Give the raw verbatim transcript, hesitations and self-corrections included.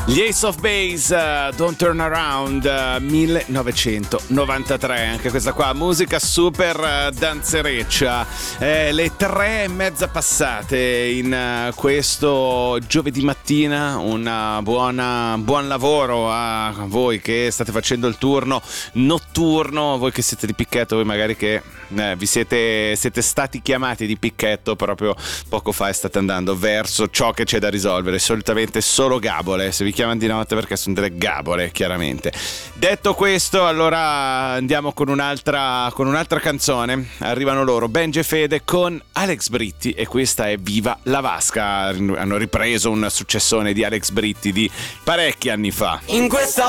Gli Ace of Base, uh, Don't Turn Around, uh, millenovecentonovantatré, anche questa qua, musica super uh, danzereccia. Eh, le tre e mezza passate in uh, questo giovedì mattina, un buona, buon lavoro a voi che state facendo il turno notturno, voi che siete di picchetto, voi magari che eh, vi siete, siete stati chiamati di picchetto proprio poco fa e state andando verso ciò che c'è da risolvere, solitamente solo gabole, se vi chiamano di notte perché sono delle gabole, chiaramente. Detto questo, allora andiamo con un'altra con un'altra canzone. Arrivano loro, Benji e Fede con Alex Britti, e questa è Viva la Vasca. Hanno ripreso un successone di Alex Britti di parecchi anni fa. In questa